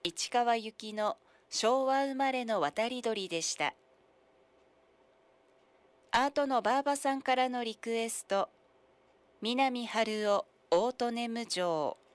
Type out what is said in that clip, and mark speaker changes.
Speaker 1: 市川由紀の昭和生まれの渡り鳥でした。アートのばあばさんからのリクエスト、南春夫オートネム城。